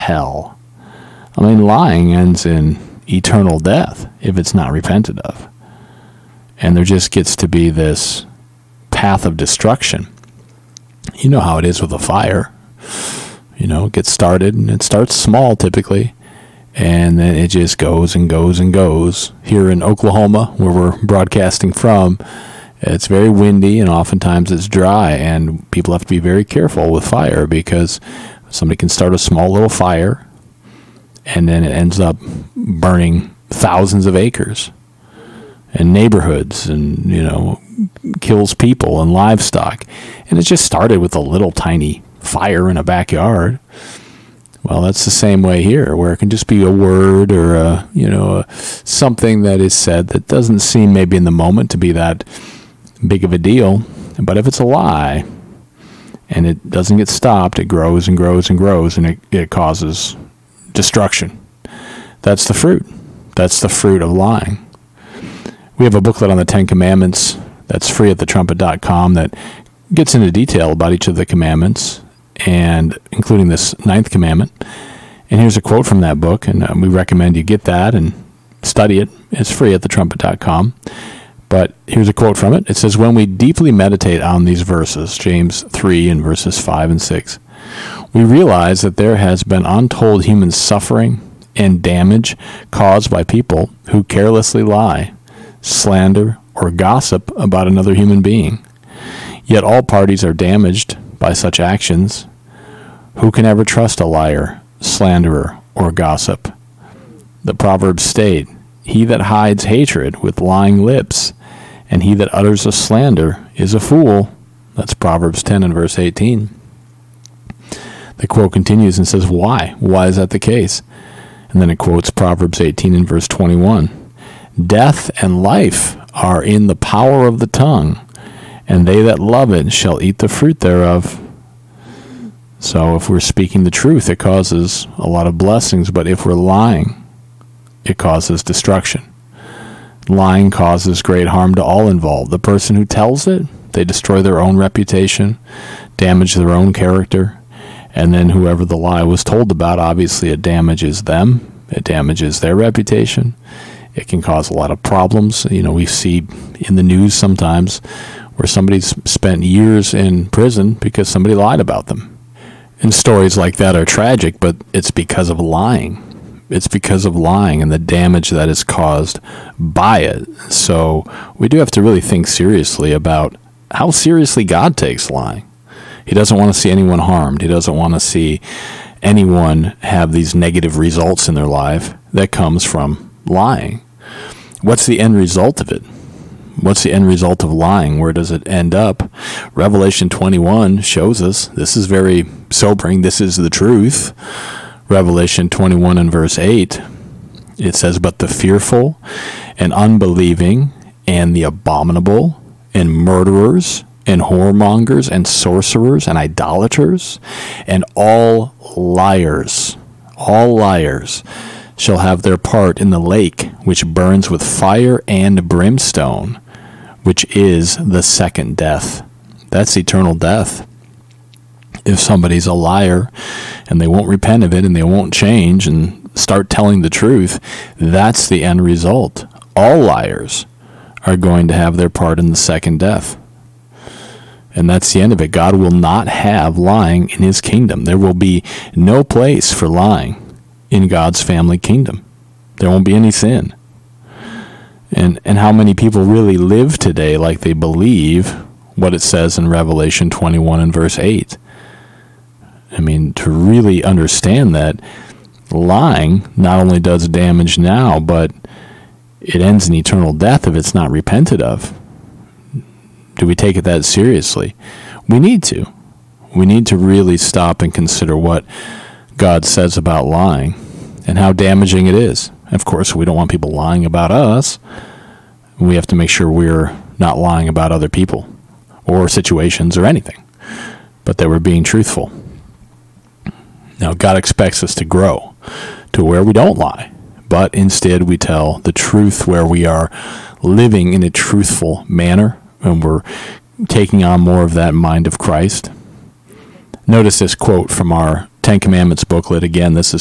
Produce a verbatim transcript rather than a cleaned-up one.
hell. I mean, lying ends in eternal death if it's not repented of. And there just gets to be this path of destruction. You know how it is with a fire. You know, it gets started, and it starts small typically, and then it just goes and goes and goes. Here in Oklahoma, where we're broadcasting from, it's very windy, and oftentimes it's dry, and people have to be very careful with fire, because somebody can start a small little fire, and then it ends up burning thousands of acres and neighborhoods, and, you know, kills people and livestock. And it just started with a little tiny fire in a backyard. Well, that's the same way here, where it can just be a word or a, you know, a, something that is said that doesn't seem maybe in the moment to be that big of a deal. But if it's a lie and it doesn't get stopped, it grows and grows and grows, and it, it causes destruction. That's the fruit. That's the fruit of lying. We have a booklet on the Ten Commandments that's free at the trumpet dot com that gets into detail about each of the commandments, and including this ninth commandment. And here's a quote from that book, and uh, we recommend you get that and study it. It's free at the trumpet dot com. But here's a quote from it. It says, "When we deeply meditate on these verses," James three and verses five and six, "we realize that there has been untold human suffering and damage caused by people who carelessly lie, slander, or gossip about another human being. Yet all parties are damaged by such actions. Who can ever trust a liar, slanderer, or gossip? The Proverbs state, 'He that hides hatred with lying lips, and he that utters a slander is a fool.'" That's Proverbs ten and verse eighteen. The quote continues and says, why? Why is that the case? And then it quotes Proverbs eighteen and verse twenty-one. "Death and life are in the power of the tongue, and they that love it shall eat the fruit thereof." So if we're speaking the truth, it causes a lot of blessings, but if we're lying, it causes destruction. Lying causes great harm to all involved. The person who tells it, they destroy their own reputation, damage their own character, and then whoever the lie was told about, obviously it damages them, it damages their reputation. It can cause a lot of problems. You know, we see in the news sometimes where somebody's spent years in prison because somebody lied about them. And stories like that are tragic, but it's because of lying. It's because of lying and the damage that is caused by it. So we do have to really think seriously about how seriously God takes lying. He doesn't want to see anyone harmed. He doesn't want to see anyone have these negative results in their life that comes from lying. What's the end result of it? What's the end result of lying? Where does it end up? Revelation twenty-one shows us. This is very sobering. This is the truth. Revelation twenty-one and verse eight, it says, "But the fearful and unbelieving and the abominable and murderers and whoremongers and sorcerers and idolaters and all liars, all liars, shall have their part in the lake which burns with fire and brimstone, which is the second death." That's eternal death. If somebody's a liar and they won't repent of it and they won't change and start telling the truth, that's the end result. All liars are going to have their part in the second death. And that's the end of it. God will not have lying in his kingdom. There will be no place for lying in God's family kingdom. There won't be any sin. And and how many people really live today like they believe what it says in Revelation twenty-one and verse eight? I mean, to really understand that lying not only does damage now, but it ends in eternal death if it's not repented of. Do we take it that seriously? We need to. We need to really stop and consider what God says about lying and how damaging it is. Of course, we don't want people lying about us. We have to make sure we're not lying about other people or situations or anything, but that we're being truthful. Now, God expects us to grow to where we don't lie, but instead we tell the truth where we are living in a truthful manner and we're taking on more of that mind of Christ. Notice this quote from our Ten Commandments booklet. Again, this is